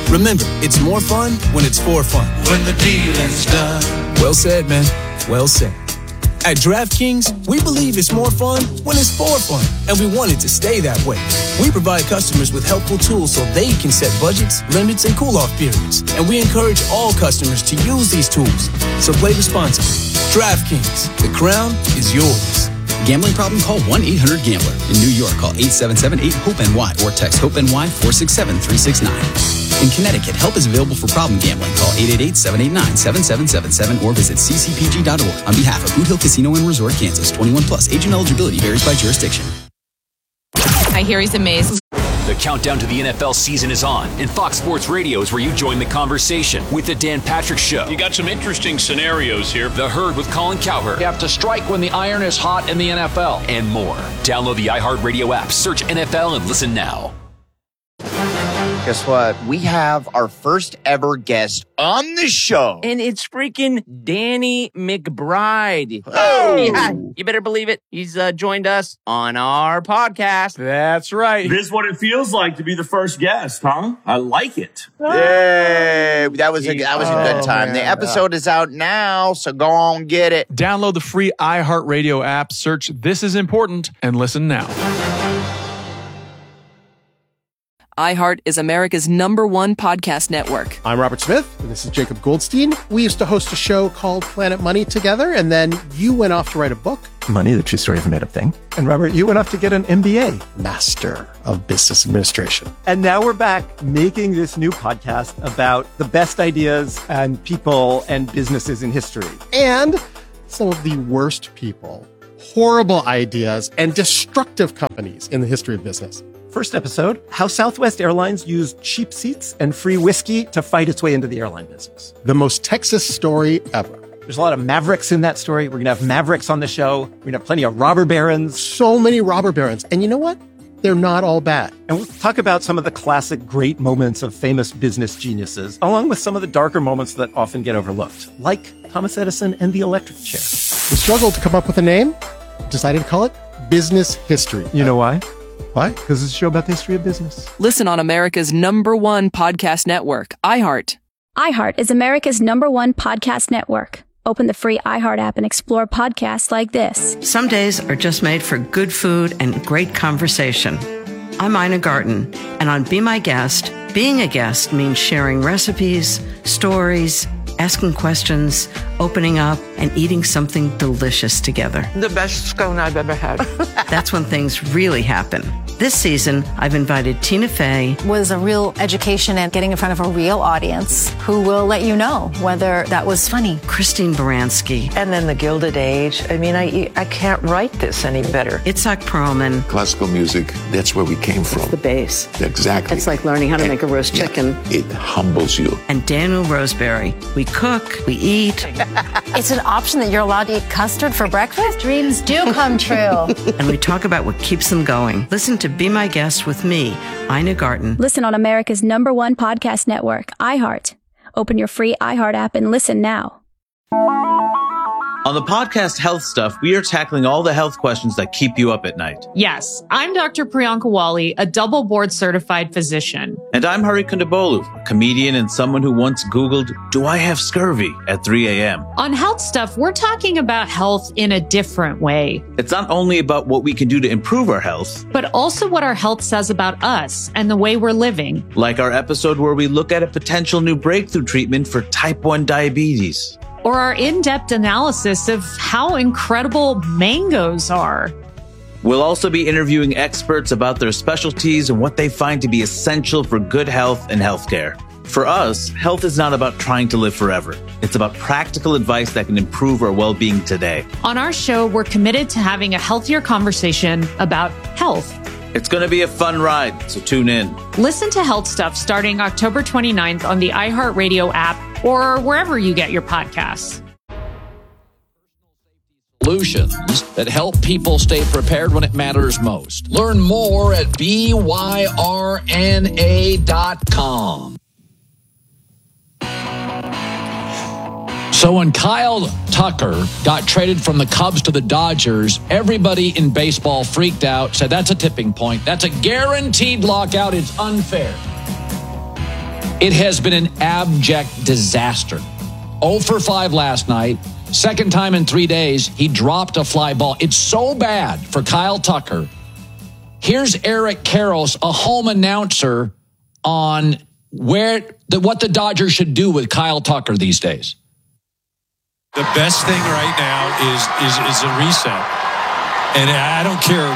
Remember, it's more fun when it's for fun. When the dealing's done. Well said, man. Well said. At DraftKings, we believe it's more fun when it's for fun, and we want it to stay that way. We provide customers with helpful tools so they can set budgets, limits, and cool-off periods, and we encourage all customers to use these tools. So play responsibly. DraftKings, the crown is yours. Gambling problem? Call 1-800-GAMBLER. In New York, call 877-8-HOPE-NY or text HOPE-NY 467-369. In Connecticut, help is available for problem gambling. Call 888-789-7777 or visit ccpg.org. On behalf of Boot Hill Casino and Resort, Kansas, 21 plus. Age and eligibility varies by jurisdiction. I hear he's amazing. The countdown to the NFL season is on, and Fox Sports Radio is where you join the conversation with the Dan Patrick Show. You got some interesting scenarios here. The Herd with Colin Cowherd. You have to strike when the iron is hot in the NFL. And more. Download the iHeartRadio app, search NFL, and listen now. Guess what? We have our first ever guest on the show. And it's freaking Danny McBride. Oh! Yeah, you better believe it. He's joined us on our podcast. That's right. This is what it feels like to be the first guest, huh? I like it. Yay! That was a good time. Man. The episode is out now, so go on, get it. Download the free iHeartRadio app, search This Is Important, and listen now. iHeart is America's #1 podcast network. I'm Robert Smith, and this is Jacob Goldstein. We used to host a show called Planet Money together, and then you went off to write a book. Money, the true story of a made-up thing. And Robert, you went off to get an MBA. Master of Business Administration. And now we're back making this new podcast about the best ideas and people and businesses in history. And some of the worst people, horrible ideas, and destructive companies in the history of business. First episode, how Southwest Airlines used cheap seats and free whiskey to fight its way into the airline business. The most Texas story ever. There's a lot of Mavericks in that story. We're going to have Mavericks on the show. We're going to have plenty of robber barons. So many robber barons. And you know what? They're not all bad. And we'll talk about some of the classic great moments of famous business geniuses, along with some of the darker moments that often get overlooked, like Thomas Edison and the electric chair. We struggled to come up with a name, decided to call it Business History. You know why? Why? Because it's a show about the history of business. Listen on America's #1 podcast network, iHeart. iHeart is America's #1 podcast network. Open the free iHeart app and explore podcasts like this. Some days are just made for good food and great conversation. I'm Ina Garten, and on Be My Guest, being a guest means sharing recipes, stories, asking questions, opening up, and eating something delicious together. The best scone I've ever had. That's when things really happen. This season, I've invited Tina Fey. Was a real education and getting in front of a real audience who will let you know whether that was funny. Christine Baranski. And then the Gilded Age. I mean, I can't write this any better. Itzhak Perlman. Classical music, that's where we came from. It's the base. Exactly. It's like learning how to make a roast chicken. It humbles you. And Daniel Roseberry. We cook, we eat. It's an option that you're allowed to eat custard for breakfast? Dreams do come true. And we talk about what keeps them going. Listen to Be My Guest with me, Ina Garten. Listen on America's #1 podcast network, iHeart. Open your free iHeart app and listen now. On the podcast Health Stuff, we are tackling all the health questions that keep you up at night. Yes, I'm Dr. Priyanka Wali, a double board certified physician. And I'm Hari Kondabolu, a comedian and someone who once Googled, "Do I have scurvy?" at 3 a.m. On Health Stuff, we're talking about health in a different way. It's not only about what we can do to improve our health, but also what our health says about us and the way we're living. Like our episode where we look at a potential new breakthrough treatment for type 1 diabetes. Or our in-depth analysis of how incredible mangoes are. We'll also be interviewing experts about their specialties and what they find to be essential for good health and healthcare. For us, health is not about trying to live forever. It's about practical advice that can improve our well-being today. On our show, we're committed to having a healthier conversation about health. It's going to be a fun ride, so tune in. Listen to Health Stuff starting October 29th on the iHeartRadio app or wherever you get your podcasts. Solutions that help people stay prepared when it matters most. Learn more at byrna.com. So when Kyle Tucker got traded from the Cubs to the Dodgers, everybody in baseball freaked out, said that's a tipping point. That's a guaranteed lockout. It's unfair. It has been an abject disaster. 0 for 5 last night. Second time in 3 days, he dropped a fly ball. It's so bad for Kyle Tucker. Here's Eric Karros, a home announcer, on what the Dodgers should do with Kyle Tucker these days. The best thing right now is a reset, and I don't care.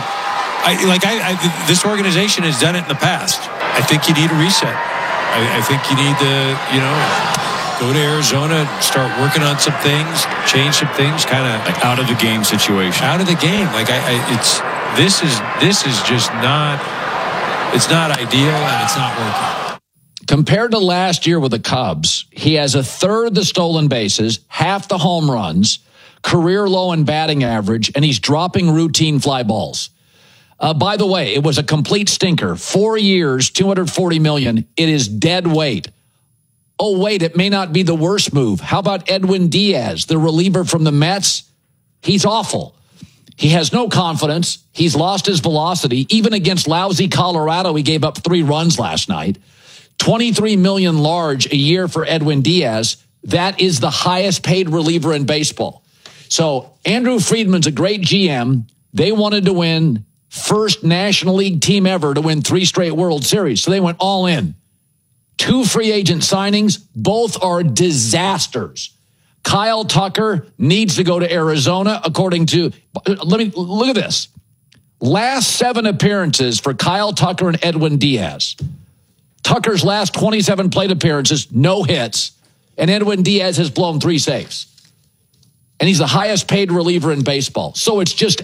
This organization has done it in the past. I think you need a reset. I think you need to, go to Arizona, start working on some things, change some things, kind of like out of the game situation. Out of the game, this is just not. It's not ideal, and it's not working. Compared to last year with the Cubs, he has a third the stolen bases, half the home runs, career low in batting average, and he's dropping routine fly balls. By the way, it was a complete stinker. 4 years, $240 million. It is dead weight. Oh, wait, it may not be the worst move. How about Edwin Diaz, the reliever from the Mets? He's awful. He has no confidence. He's lost his velocity. Even against lousy Colorado, he gave up 3 runs last night. $23 million large a year for Edwin Diaz. That is the highest paid reliever in baseball. So Andrew Friedman's a great GM. They wanted to win, first National League team ever to win 3 straight World Series. So they went all in. 2 free agent signings, both are disasters. Kyle Tucker needs to go to Arizona, according to, look at this. Last 7 appearances for Kyle Tucker and Edwin Diaz. Tucker's last 27 plate appearances, no hits, and Edwin Diaz has blown 3 saves. And he's the highest paid reliever in baseball. So it's just,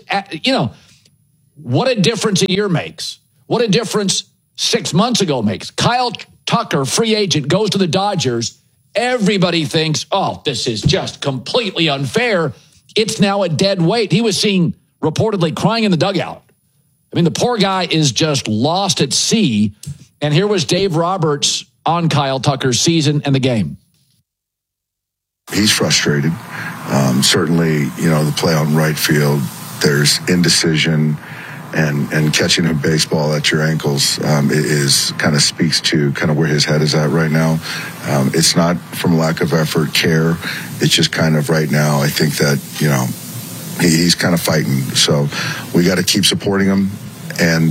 what a difference a year makes. What a difference 6 months ago makes. Kyle Tucker, free agent, goes to the Dodgers. Everybody thinks, oh, this is just completely unfair. It's now a dead weight. He was seen reportedly crying in the dugout. I mean, the poor guy is just lost at sea. And here was Dave Roberts on Kyle Tucker's season and the game. He's frustrated. Certainly, the play on right field, there's indecision. And catching a baseball at your ankles is kind of speaks to kind of where his head is at right now. It's not from lack of effort, care. It's just kind of right now. I think that, he's kind of fighting. So we got to keep supporting him. And,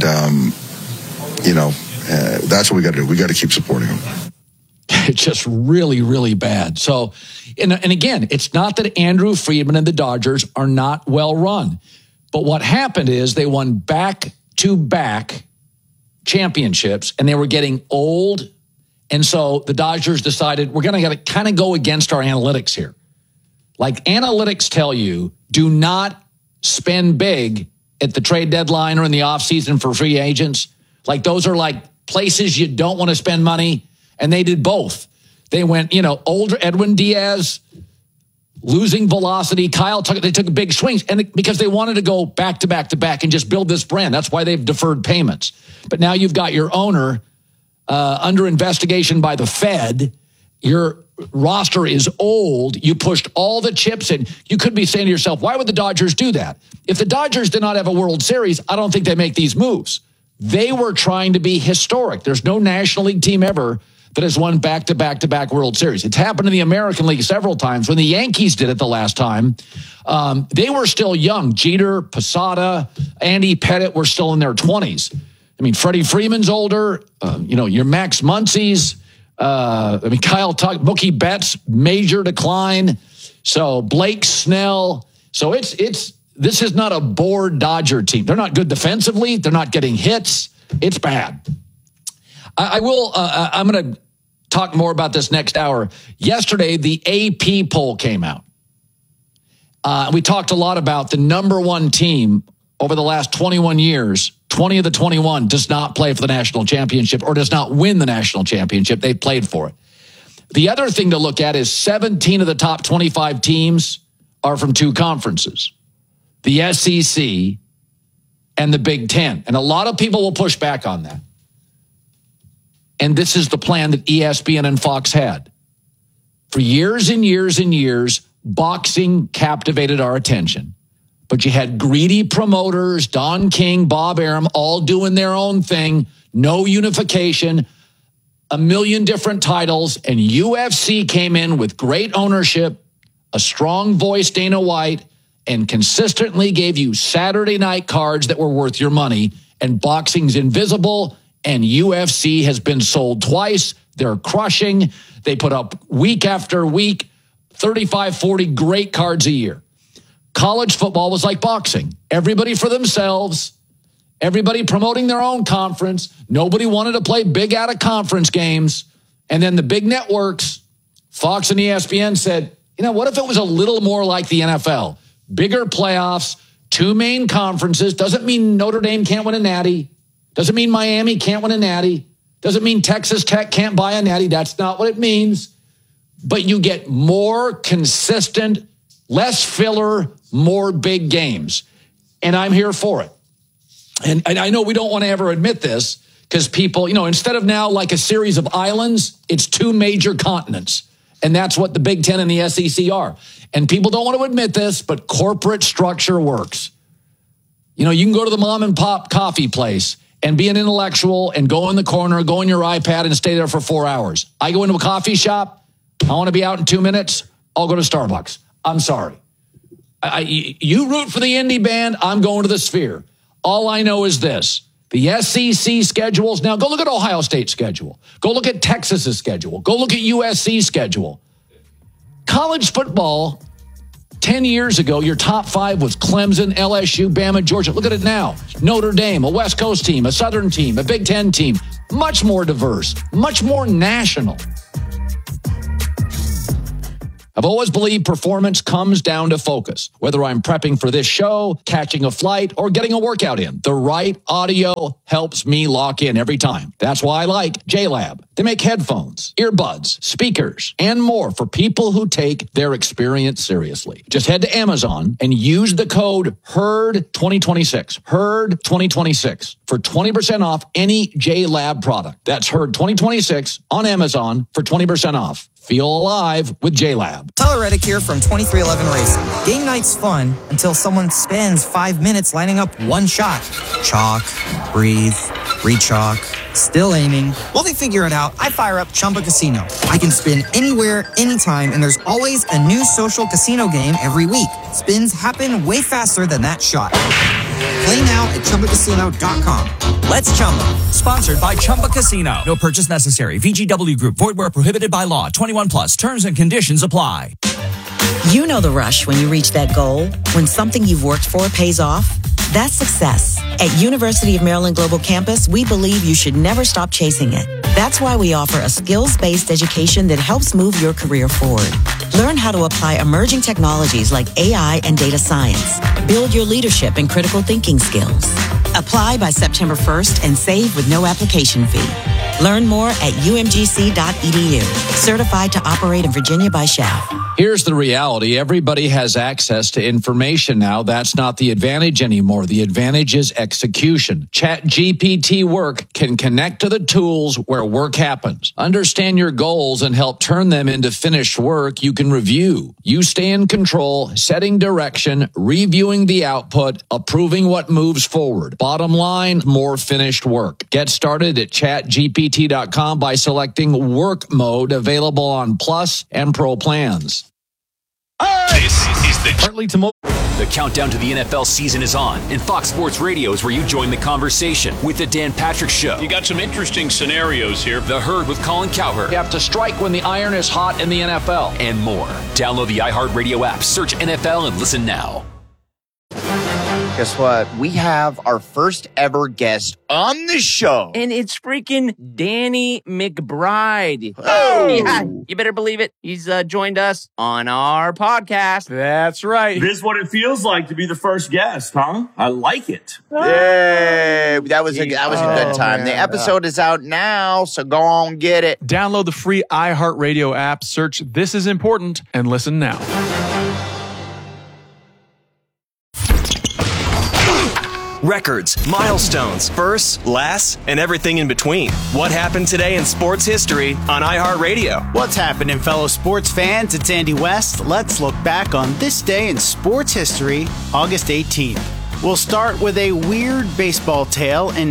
that's what we got to do. We got to keep supporting him. It's just really, really bad. So, and again, it's not that Andrew Friedman and the Dodgers are not well run. But what happened is they won back-to-back championships, and they were getting old. And so the Dodgers decided, we're going to kind of go against our analytics here. Like, analytics tell you, do not spend big at the trade deadline or in the offseason for free agents. Like, those are like places you don't want to spend money. And they did both. They went, older Edwin Diaz, losing velocity. Kyle Tucker, they took big swings because they wanted to go back to back to back and just build this brand. That's why they've deferred payments. But now you've got your owner under investigation by the Fed. Your roster is old. You pushed all the chips in. You could be saying to yourself, why would the Dodgers do that? If the Dodgers did not have a World Series, I don't think they make these moves. They were trying to be historic. There's no National League team ever that has won back-to-back-to-back World Series. It's happened in the American League several times. When the Yankees did it the last time, they were still young. Jeter, Posada, Andy Pettit were still in their 20s. I mean, Freddie Freeman's older. Your Max Muncy's. Kyle Tucker, Mookie Betts, major decline. So Blake Snell. So this is not a bored Dodger team. They're not good defensively. They're not getting hits. It's bad. I'm going to talk more about this next hour. Yesterday, the AP poll came out. We talked a lot about the number 1 team over the last 21 years. 20 of the 21 does not play for the national championship or does not win the national championship. They played for it. The other thing to look at is 17 of the top 25 teams are from 2 conferences, the SEC and the Big Ten. And a lot of people will push back on that. And this is the plan that ESPN and Fox had. For years and years and years, boxing captivated our attention. But you had greedy promoters, Don King, Bob Arum, all doing their own thing, no unification. a million different titles, and UFC came in with great ownership, a strong voice, Dana White, and consistently gave you Saturday night cards that were worth your money. And boxing's invisible, and UFC has been sold twice. They're crushing. They put up week after week, 35, 40 great cards a year. College football was like boxing. Everybody for themselves. Everybody promoting their own conference. Nobody wanted to play big out-of-conference games. And then the big networks, Fox and ESPN, said, what if it was a little more like the NFL? Bigger playoffs, 2 main conferences. Doesn't mean Notre Dame can't win a natty. Doesn't mean Miami can't win a natty. Doesn't mean Texas Tech can't buy a natty. That's not what it means. But you get more consistent, less filler, more big games. And I'm here for it. And I know we don't want to ever admit this because people, instead of now like a series of islands, it's 2 major continents. And that's what the Big Ten and the SEC are. And people don't want to admit this, but corporate structure works. You can go to the mom and pop coffee place and be an intellectual and go in the corner, go on your iPad and stay there for 4 hours. I go into a coffee shop. I want to be out in 2 minutes. I'll go to Starbucks. I'm sorry. You root for the indie band. I'm going to the Sphere. All I know is this. The SEC schedules. Now, go look at Ohio State's schedule. Go look at Texas's schedule. Go look at USC's schedule. College football, 10 years ago, your top 5 was Clemson, LSU, Bama, Georgia. Look at it now. Notre Dame, a West Coast team, a Southern team, a Big Ten team. Much more diverse, much more national. I've always believed performance comes down to focus. Whether I'm prepping for this show, catching a flight, or getting a workout in, the right audio helps me lock in every time. That's why I like JLab. They make headphones, earbuds, speakers, and more for people who take their experience seriously. Just head to Amazon and use the code HERD2026, HERD2026, for 20% off any JLab product. That's HERD2026 on Amazon for 20% off. Feel alive with JLab. Tyler Reddick here from 2311 Racing. Game night's fun until someone spends 5 minutes lining up one shot. Chalk, breathe, re-chalk, still aiming. While they figure it out, I fire up Chumba Casino. I can spin anywhere, anytime, and there's always a new social casino game every week. Spins happen way faster than that shot. Play now at ChumbaCasino.com. Let's Chumba. Sponsored by Chumba Casino. No purchase necessary. VGW Group. Void where prohibited by law. 21 plus. Terms and conditions apply. You know the rush when you reach that goal, when something you've worked for pays off. That's success. At University of Maryland Global Campus, we believe you should never stop chasing it. That's why we offer a skills-based education that helps move your career forward. Learn how to apply emerging technologies like AI and data science. Build your leadership and critical thinking skills. Apply by September 1st and save with no application fee. Learn more at umgc.edu. Certified to operate in Virginia by SHAF. Here's the reality. Everybody has access to information now. That's not the advantage anymore. The advantage is execution. ChatGPT Work can connect to the tools where work happens. Understand your goals and help turn them into finished work you can review. You stay in control, setting direction, reviewing the output, approving what moves forward. Bottom line, more finished work. Get started at ChatGPT.com by selecting Work Mode, available on Plus and Pro plans. This is the countdown to the NFL season is on, and Fox Sports Radio is where you join the conversation with the Dan Patrick Show. You got some interesting scenarios here. The Herd with Colin Cowherd. You have to strike when the iron is hot in the NFL. And more. Download the iHeartRadio app, search NFL, and listen now. Guess what? We have our first ever guest on the show. And it's freaking Danny McBride. Oh! Yeah, you better believe it. He's joined us on our podcast. That's right. This is what it feels like to be the first guest, huh? I like it. Yay! That was a good time. Man. The episode is out now, so go on, get it. Download the free iHeartRadio app, search This Is Important, and listen now. Records, milestones, firsts, lasts, and everything in between. What happened today in sports history on iHeartRadio? What's happening, fellow sports fans? It's Andy West. Let's look back on this day in sports history, August 18th. We'll start with a weird baseball tale in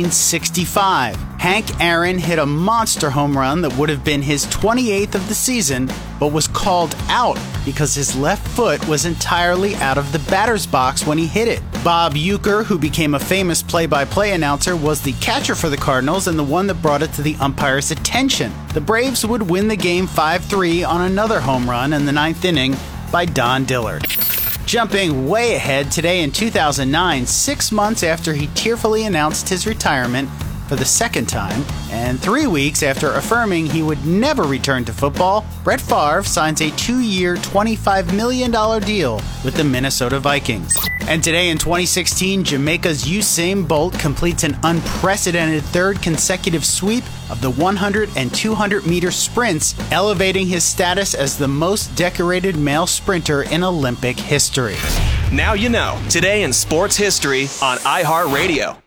1965. Hank Aaron hit a monster home run that would have been his 28th of the season, but was called out because his left foot was entirely out of the batter's box when he hit it. Bob Uecker, who became a famous play-by-play announcer, was the catcher for the Cardinals and the one that brought it to the umpire's attention. The Braves would win the game 5-3 on another home run in the 9th inning by Don Dillard. Jumping way ahead, today in 2009, 6 months after he tearfully announced his retirement for the second time, and 3 weeks after affirming he would never return to football, Brett Favre signs a 2-year, $25 million deal with the Minnesota Vikings. And today in 2016, Jamaica's Usain Bolt completes an unprecedented third consecutive sweep of the 100 and 200 meter sprints, elevating his status as the most decorated male sprinter in Olympic history. Now you know, today in sports history on iHeartRadio.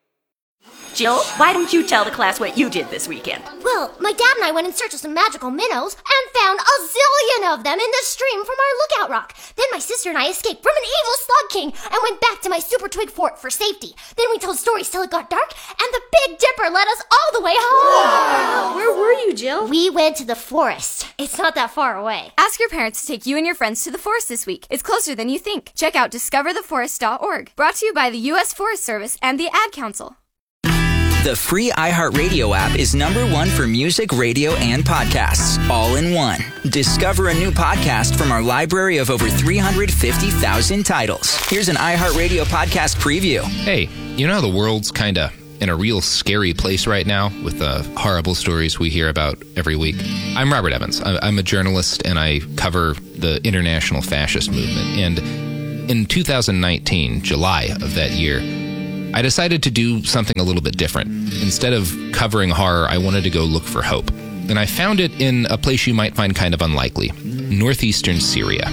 Jill, why don't you tell the class what you did this weekend? Well, my dad and I went in search of some magical minnows and found a zillion of them in the stream from our lookout rock. Then my sister and I escaped from an evil slug king and went back to my super twig fort for safety. Then we told stories till it got dark, and the Big Dipper led us all the way home. Wow. Where were you, Jill? We went to the forest. It's not that far away. Ask your parents to take you and your friends to the forest this week. It's closer than you think. Check out discovertheforest.org. Brought to you by the U.S. Forest Service and the Ad Council. The free iHeartRadio app is #1 for music, radio, and podcasts, all in one. Discover a new podcast from our library of over 350,000 titles. Here's an iHeartRadio podcast preview. Hey, you know the world's kind of in a real scary place right now with the horrible stories we hear about every week. I'm Robert Evans. I'm a journalist, and I cover the international fascist movement. And in 2019, July of that year, I decided to do something a little bit different. Instead of covering horror, I wanted to go look for hope. And I found it in a place you might find kind of unlikely, northeastern Syria.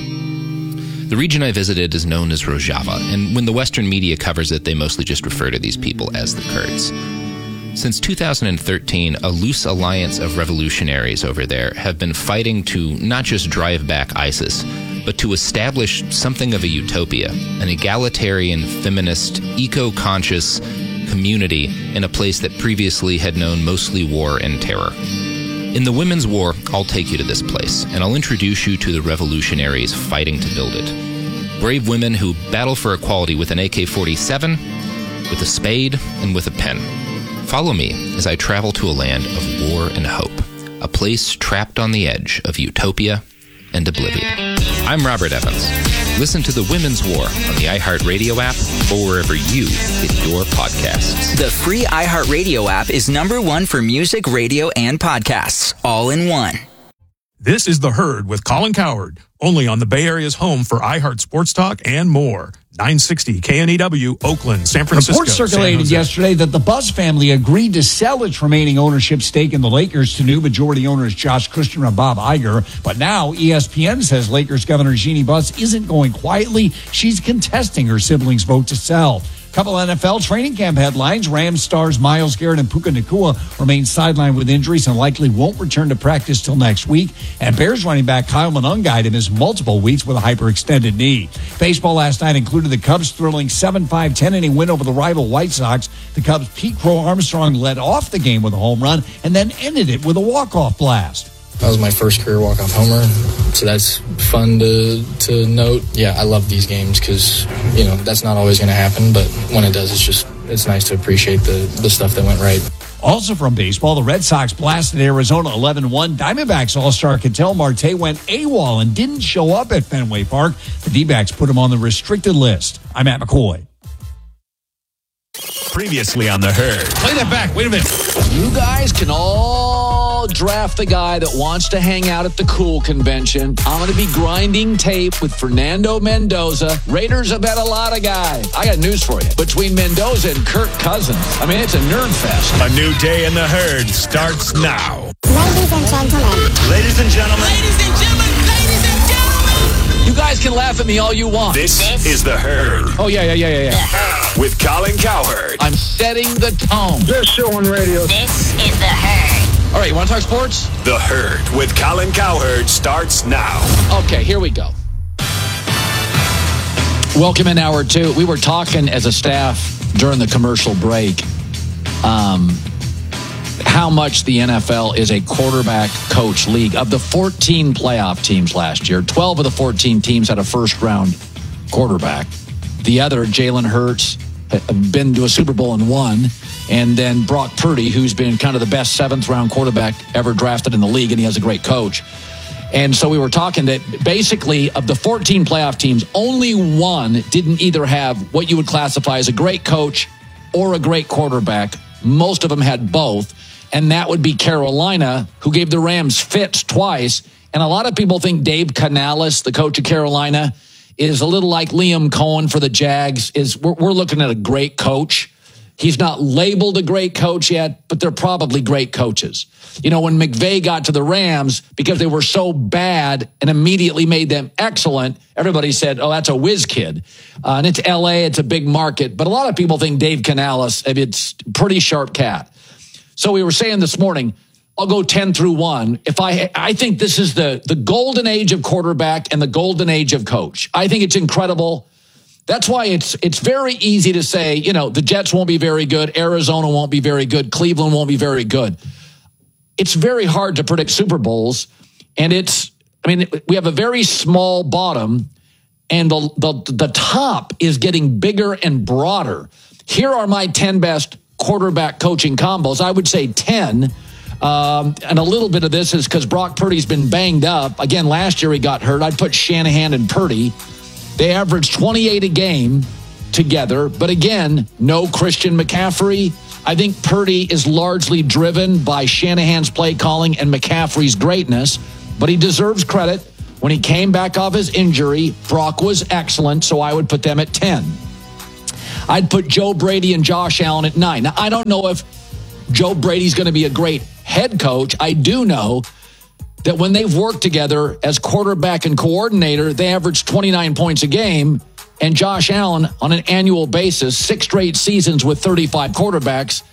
The region I visited is known as Rojava, and when the Western media covers it, they mostly just refer to these people as the Kurds. Since 2013, a loose alliance of revolutionaries over there have been fighting to not just drive back ISIS, but to establish something of a utopia, an egalitarian, feminist, eco-conscious community in a place that previously had known mostly war and terror. In the Women's War, I'll take you to this place, and I'll introduce you to the revolutionaries fighting to build it. Brave women who battle for equality with an AK-47, with a spade, and with a pen. Follow me as I travel to a land of war and hope, a place trapped on the edge of utopia and oblivion. I'm Robert Evans. Listen to The Women's War on the iHeartRadio app or wherever you get your podcasts. The free iHeartRadio app is #1 for music, radio, and podcasts, all in one. This is The Herd with Colin Cowherd, only on the Bay Area's home for iHeart Sports Talk and more. 960 KNEW, Oakland, San Francisco. Reports circulated yesterday that the Buzz family agreed to sell its remaining ownership stake in the Lakers to new majority owners Josh Christian and Bob Iger. But now ESPN says Lakers Governor Jeannie Buss isn't going quietly. She's contesting her siblings' vote to sell. Couple NFL training camp headlines. Rams stars Myles Garrett and Puka Nacua remain sidelined with injuries and likely won't return to practice till next week. And Bears running back Kyle Monangai to miss multiple weeks with a hyperextended knee. Baseball last night included the Cubs' thrilling 7-5 10-inning win over the rival White Sox. The Cubs' Pete Crow Armstrong led off the game with a home run and then ended it with a walk-off blast. That was my first career walk-off homer, so that's fun to note. Yeah, I love these games because, that's not always going to happen, but when it does, it's nice to appreciate the stuff that went right. Also from baseball, the Red Sox blasted Arizona 11-1. Diamondbacks All-Star Ketel Marte went AWOL and didn't show up at Fenway Park. The D-backs put him on the restricted list. I'm Matt McCoy. Previously on The Herd. Play that back. Wait a minute. You guys can all draft the guy that wants to hang out at the Cool Convention. I'm going to be grinding tape with Fernando Mendoza. Raiders have had a lot of guys. I got news for you. Between Mendoza and Kirk Cousins, it's a nerd fest. A new day in The Herd starts now. Ladies and gentlemen. Ladies and gentlemen. Ladies and gentlemen. Ladies and gentlemen. You guys can laugh at me all you want. This is The Herd. Oh, yeah. With Colin Cowherd. I'm setting the tone. Best show on radio. This is The Herd. All right, you want to talk sports? The Herd with Colin Cowherd starts now. Okay, here we go. Welcome in hour two. We were talking as a staff during the commercial break how much the NFL is a quarterback coach league. Of the 14 playoff teams last year, 12 of the 14 teams had a first-round quarterback. The other, Jalen Hurts, been to a Super Bowl and won. And then Brock Purdy, who's been kind of the best seventh-round quarterback ever drafted in the league, and he has a great coach. And so we were talking that basically of the 14 playoff teams, only one didn't either have what you would classify as a great coach or a great quarterback. Most of them had both. And that would be Carolina, who gave the Rams fits twice. And a lot of people think Dave Canales, the coach of Carolina, is a little like Liam Cohen for the Jags. We're looking at a great coach. He's not labeled a great coach yet, but they're probably great coaches. You know, when McVay got to the Rams, because they were so bad and immediately made them excellent, everybody said, oh, that's a whiz kid. And it's L.A., it's a big market. But a lot of people think Dave Canales, it's a pretty sharp cat. So we were saying this morning, I'll go 10 through 1. I think this is the golden age of quarterback and the golden age of coach. I think it's incredible. That's why it's very easy to say, you know, the Jets won't be very good, Arizona won't be very good, Cleveland won't be very good. It's very hard to predict Super Bowls, and we have a very small bottom, and the top is getting bigger and broader. Here are my 10 best quarterback coaching combos. I would say 10. And a little bit of this is because Brock Purdy's been banged up. Again, last year he got hurt. I'd put Shanahan and Purdy. They average 28 a game together. But again, no Christian McCaffrey. I think Purdy is largely driven by Shanahan's play calling and McCaffrey's greatness. But he deserves credit. When he came back off his injury, Brock was excellent. So I would put them at 10. I'd put Joe Brady and Josh Allen at 9. Now, I don't know if Joe Brady's going to be a great head coach. I do know that when they've worked together as quarterback and coordinator, they average 29 points a game. And Josh Allen, on an annual basis, 6 straight seasons with 35 quarterbacks,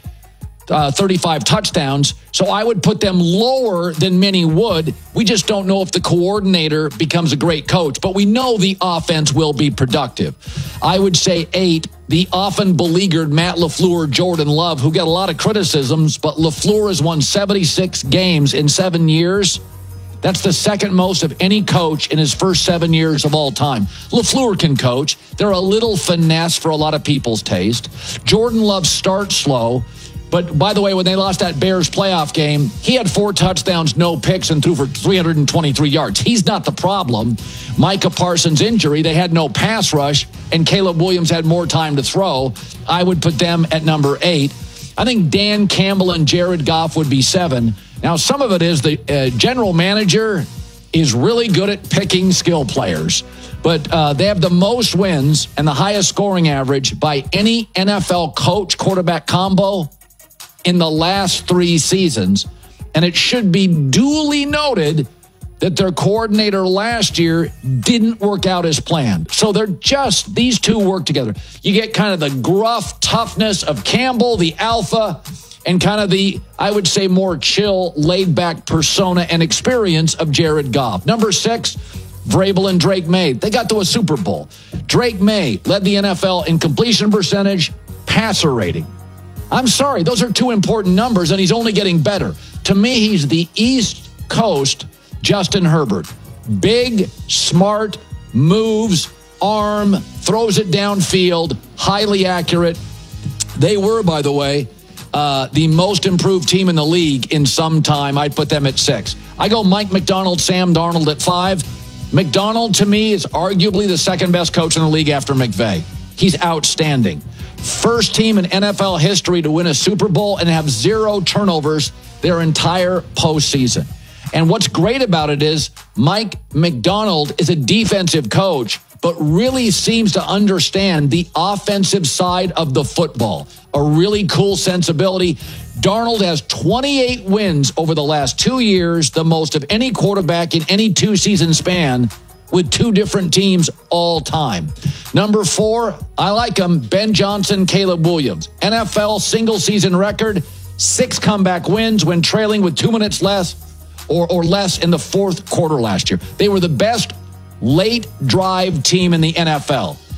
35 touchdowns. So I would put them lower than many would. We just don't know if the coordinator becomes a great coach. But we know the offense will be productive. I would say 8. The often beleaguered Matt LaFleur, Jordan Love, who got a lot of criticisms, but LaFleur has won 76 games in 7 years. That's the second most of any coach in his first 7 years of all time. LaFleur can coach. They're a little finesse for a lot of people's taste. Jordan Love starts slow. But by the way, when they lost that Bears playoff game, he had 4 touchdowns, no picks, and threw for 323 yards. He's not the problem. Micah Parsons' injury, they had no pass rush, and Caleb Williams had more time to throw. I would put them at number 8. I think Dan Campbell and Jared Goff would be 7. Now, some of it is the general manager is really good at picking skill players. But they have the most wins and the highest scoring average by any NFL coach-quarterback combo in the last 3 seasons. And it should be duly noted that their coordinator last year didn't work out as planned. So these two work together. You get kind of the gruff toughness of Campbell, the alpha, and kind of the, I would say, more chill, laid-back persona and experience of Jared Goff. Number 6, Vrabel and Drake May. They got to a Super Bowl. Drake May led the NFL in completion percentage, passer rating. I'm sorry, those are 2 important numbers, and he's only getting better. To me, he's the East Coast Justin Herbert. Big, smart, moves, arm, throws it downfield, highly accurate. They were, by the way, the most improved team in the league in some time. I'd put them at 6. I go Mike McDonald, Sam Darnold at 5. McDonald, to me, is arguably the second best coach in the league after McVay. He's outstanding. First team in NFL history to win a Super Bowl and have 0 turnovers their entire postseason. And what's great about it is Mike McDonald is a defensive coach, but really seems to understand the offensive side of the football. A really cool sensibility. Darnold has 28 wins over the last 2 years, the most of any quarterback in any 2-season span, with 2 different teams all time. Number 4, I like him, Ben Johnson, Caleb Williams. NFL single-season record, 6 comeback wins when trailing with 2 minutes less or less in the 4th quarter last year. They were the best late drive team in the NFL.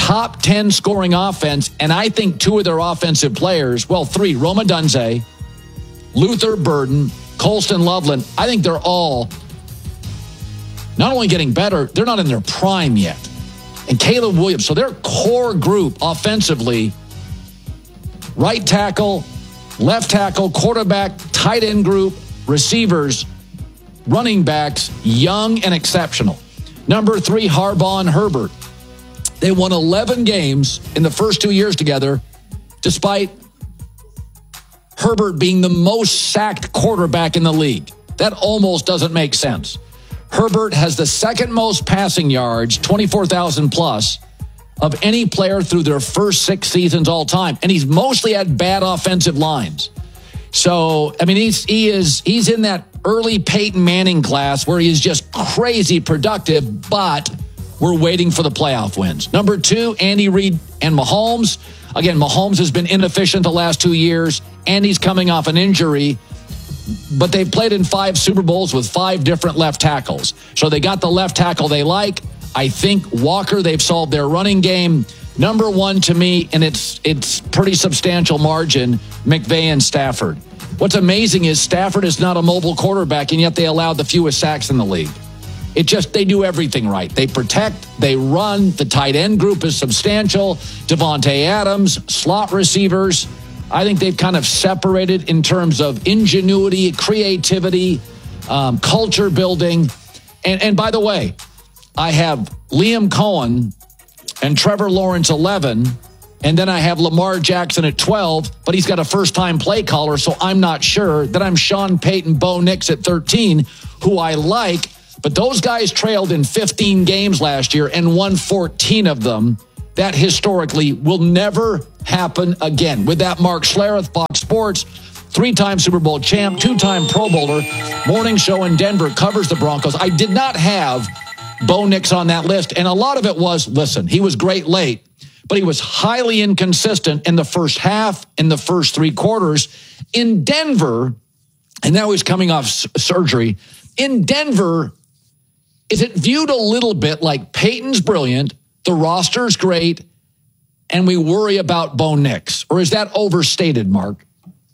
top 10 scoring offense, and I think two of their offensive players, well, three, Roma Dunze, Luther Burden, Colston Loveland, I think they're all not only getting better, they're not in their prime yet. And Caleb Williams, so their core group offensively, right tackle, left tackle, quarterback, tight end group, receivers, running backs, young and exceptional. Number 3, Harbaugh and Herbert. They won 11 games in the first 2 years together, despite Herbert being the most sacked quarterback in the league. That almost doesn't make sense. Herbert has the second most passing yards, 24,000 plus, of any player through their first 6 seasons all time. And he's mostly had bad offensive lines. So, I mean, he's in that early Peyton Manning class where he is just crazy productive, but we're waiting for the playoff wins. Number 2, Andy Reid and Mahomes. Again, Mahomes has been inefficient the last 2 years. Andy's coming off an injury, but they've played in 5 Super Bowls with 5 different left tackles. So they got the left tackle they like. I think Walker, they've solved their running game. Number 1 to me, and it's pretty substantial margin, McVay and Stafford. What's amazing is Stafford is not a mobile quarterback, and yet they allowed the fewest sacks in the league. They do everything right. They protect, they run. The tight end group is substantial. Devontae Adams, slot receivers. I think they've kind of separated in terms of ingenuity, creativity, culture building. And by the way, I have Liam Cohen and Trevor Lawrence 11, and then I have Lamar Jackson at 12, but he's got a first-time play caller, so I'm not sure. Then I'm Sean Payton, Bo Nix at 13, who I like, but those guys trailed in 15 games last year and won 14 of them. That historically will never happen again. With that, Mark Schlereth, Fox Sports, 3-time Super Bowl champ, 2-time Pro Bowler, morning show in Denver, covers the Broncos. I did not have Bo Nix on that list, and a lot of it was, listen, he was great late, but he was highly inconsistent in the first half, in the first 3 quarters. In Denver, and now he's coming off surgery, in Denver, is it viewed a little bit like Peyton's brilliant, the roster's great, and we worry about Bo Nix? Or is that overstated, Mark?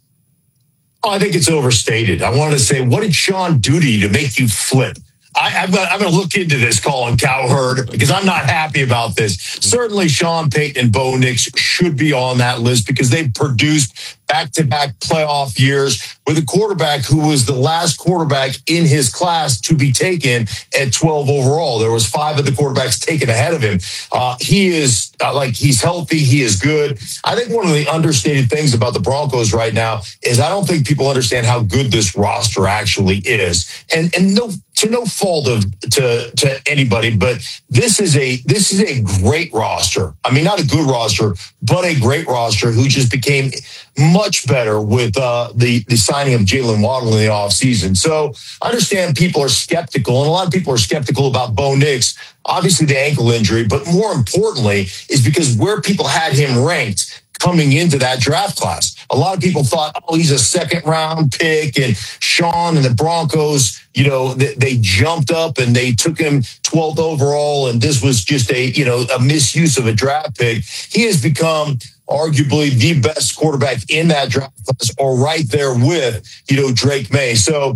Oh, I think it's overstated. I wanted to say, what did Sean do to you to make you flip? I'm going to look into this, Colin Cowherd, because I'm not happy about this. Certainly, Sean Payton and Bo Nix should be on that list because they've produced back-to-back playoff years with a quarterback who was the last quarterback in his class to be taken at 12 overall. There was 5 of the quarterbacks taken ahead of him. He is he's healthy. He is good. I think one of the understated things about the Broncos right now is I don't think people understand how good this roster actually is. And no fault to anybody, but this is a great roster. I mean, not a good roster, but a great roster who just became much better with the signing of Jalen Waddle in the offseason. So I understand people are skeptical, and a lot of people are skeptical about Bo Nix, obviously the ankle injury, but more importantly is because where people had him ranked coming into that draft class. A lot of people thought, he's a 2nd-round pick, and Sean and the Broncos, they jumped up and they took him 12th overall, and this was just a misuse of a draft pick. He has become arguably the best quarterback in that draft class, or right there with, Drake May. So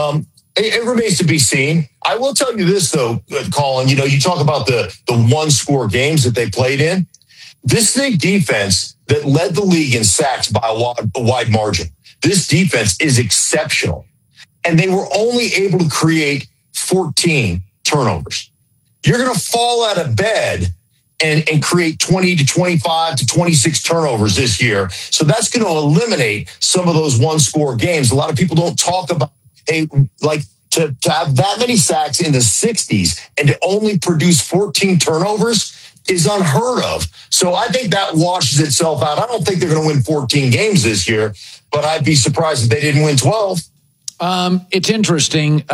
it remains to be seen. I will tell you this, though, Colin, you talk about the 1-score games that they played in. This is a defense that led the league in sacks by a wide margin. This defense is exceptional. And they were only able to create 14 turnovers. You're going to fall out of bed and create 20 to 25 to 26 turnovers this year. So that's going to eliminate some of those 1-score games. A lot of people don't talk about, to have that many sacks in the 60s and to only produce 14 turnovers is unheard of. So I think that washes itself out. I don't think they're going to win 14 games this year, but I'd be surprised if they didn't win 12. It's interesting.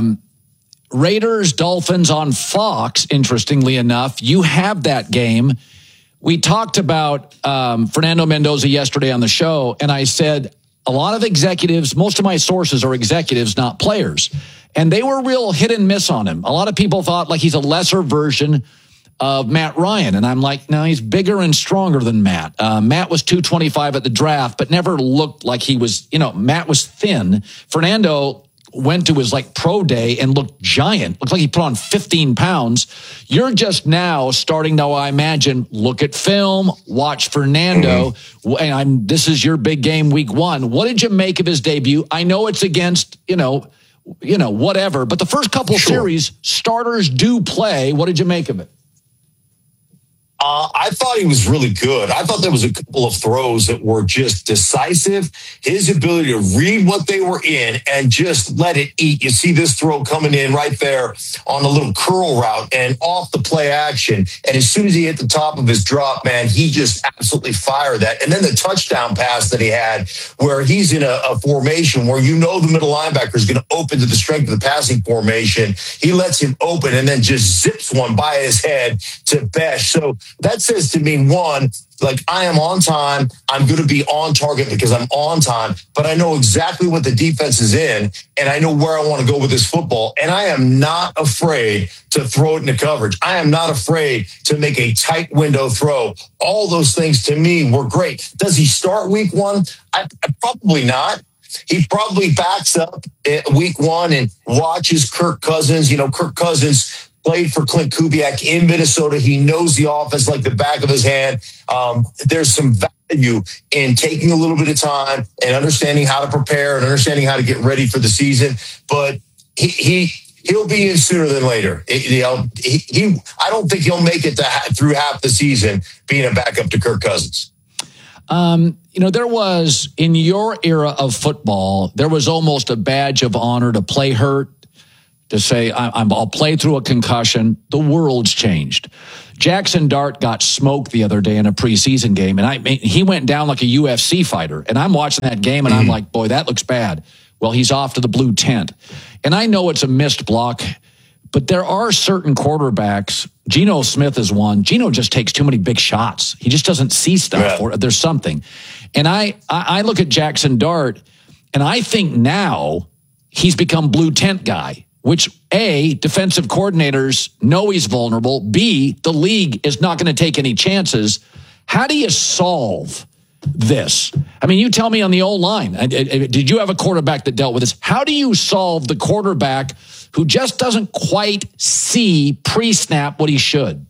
Raiders, Dolphins on Fox, interestingly enough. You have that game. We talked about Fernando Mendoza yesterday on the show, and I said a lot of executives, most of my sources are executives, not players. And they were real hit and miss on him. A lot of people thought he's a lesser version of Matt Ryan. And I'm like, no, he's bigger and stronger than Matt. Matt was 225 at the draft, but never looked like he was, Matt was thin. Fernando went to his pro day and looked giant. Looked like he put on 15 pounds. You're just now starting to, I imagine, look at film, watch Fernando. And this is your big game week 1. What did you make of his debut? I know it's against, whatever, but the first couple series, starters do play. What did you make of it? I thought he was really good. I thought there was a couple of throws that were just decisive. His ability to read what they were in and just let it eat. You see this throw coming in right there on a little curl route and off the play action. And as soon as he hit the top of his drop, man, he just absolutely fired that. And then the touchdown pass that he had where he's in a formation where the middle linebacker is going to open to the strength of the passing formation. He lets him open and then just zips one by his head to Besh. So that says to me, one, I am on time. I'm going to be on target because I'm on time, but I know exactly what the defense is in, and I know where I want to go with this football. And I am not afraid to throw it into coverage. I am not afraid to make a tight window throw. All those things to me were great. Does he start week 1? I probably not. He probably backs up at week 1 and watches Kirk Cousins. Kirk Cousins played for Clint Kubiak in Minnesota. He knows the offense like the back of his hand. There's some value in taking a little bit of time and understanding how to prepare and understanding how to get ready for the season. But he'll be in sooner than later. I don't think he'll make it through half the season being a backup to Kirk Cousins. There was, in your era of football, there was almost a badge of honor to play hurt, to say, I'll play through a concussion. The world's changed. Jackson Dart got smoked the other day in a preseason game, and he went down like a UFC fighter. And I'm watching that game, and I'm like, boy, that looks bad. Well, he's off to the blue tent. And I know it's a missed block, but there are certain quarterbacks. Geno Smith is one. Geno just takes too many big shots. He just doesn't see stuff. Or there's something. And I look at Jackson Dart, and I think now he's become blue tent guy, which A, defensive coordinators know he's vulnerable. B, the league is not going to take any chances. How do you solve this? I mean, you tell me on the O-line. Did you have a quarterback that dealt with this? How do you solve the quarterback who just doesn't quite see pre-snap what he should?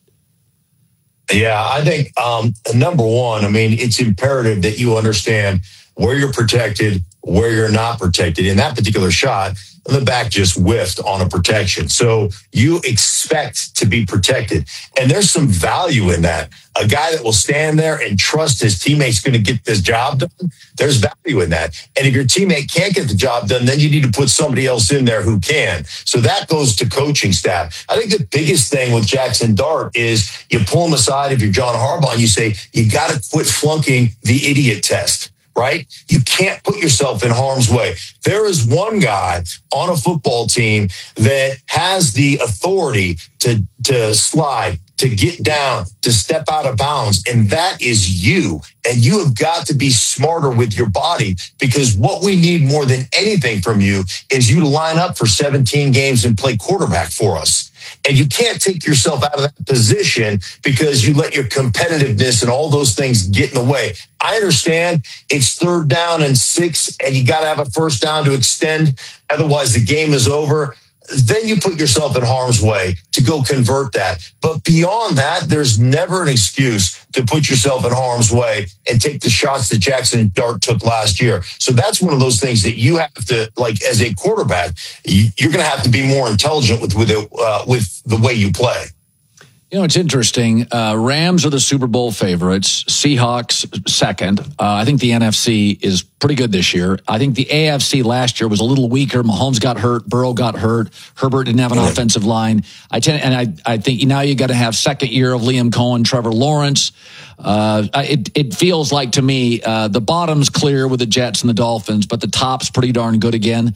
Yeah, I think number one, it's imperative that you understand where you're protected, where you're not protected. In that particular shot, the back just whiffed on a protection. So you expect to be protected. And there's some value in that. A guy that will stand there and trust his teammate's going to get this job done, there's value in that. And if your teammate can't get the job done, then you need to put somebody else in there who can. So that goes to coaching staff. I think the biggest thing with Jackson Dart is you pull him aside if you're John Harbaugh and you say, you got to quit flunking the idiot test. Right? You can't put yourself in harm's way. There is one guy on a football team that has the authority to slide, to get down, to step out of bounds, and that is you. And you have got to be smarter with your body, because what we need more than anything from you is you to line up for 17 games and play quarterback for us. And you can't take yourself out of that position because you let your competitiveness and all those things get in the way. I understand it's 3rd down and 6, and you got to have a first down to extend. Otherwise, the game is over. Then you put yourself in harm's way to go convert that. But beyond that, there's never an excuse to put yourself in harm's way and take the shots that Jackson Dart took last year. So that's one of those things that you have to, as a quarterback, you're going to have to be more intelligent with the way you play. It's interesting. Rams are the Super Bowl favorites. Seahawks second. I think the NFC is pretty good this year. I think the AFC last year was a little weaker. Mahomes got hurt. Burrow got hurt. Herbert didn't have an offensive line. I think now you got to have second year of Liam Cohen, Trevor Lawrence. It feels like to me the bottom's clear with the Jets and the Dolphins, but the top's pretty darn good again.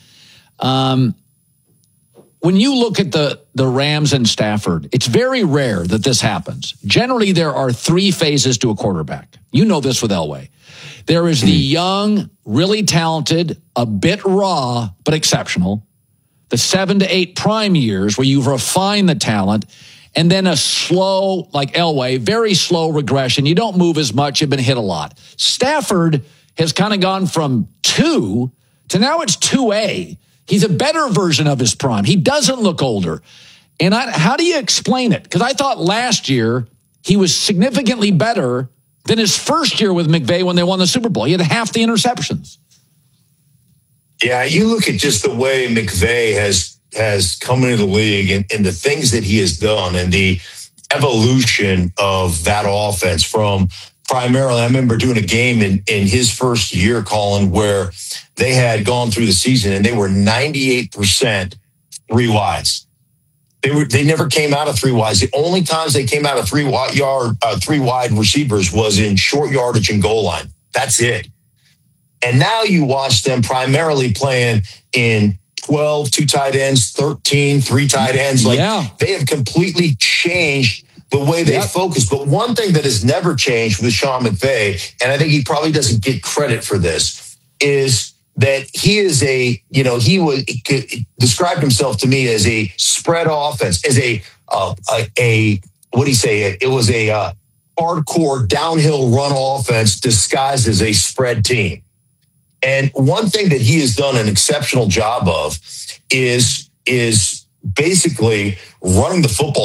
When you look at the Rams and Stafford, it's very rare that this happens. Generally, there are 3 phases to a quarterback. You know this with Elway. There is the young, really talented, a bit raw, but exceptional. The 7 to 8 prime years where you've refined the talent. and then a slow, like Elway, very slow regression. You don't move as much. You've been hit a lot. Stafford has kind of gone from 2 to now it's 2A. He's a better version of his prime. He doesn't look older. And how do you explain it? Because I thought last year he was significantly better than his first year with McVay when they won the Super Bowl. He had half the interceptions. Yeah, you look at just the way McVay has come into the league and the things that he has done and the evolution of that offense from primarily, I remember doing a game in his first year, Colin, where they had gone through the season and they were 98% 3 wides. They never came out of 3 wides. The only times they came out of 3 wide receivers was in short yardage and goal line. That's it. And now you watch them primarily playing in 12, 2 tight ends, 13, 3 tight ends. They have completely changed the way they focus. But one thing that has never changed with Sean McVay, and I think he probably doesn't get credit for this, is that he is he described himself to me as a spread offense, as a what do you say? It was a hardcore downhill run offense disguised as a spread team. And one thing that he has done an exceptional job of is basically running the football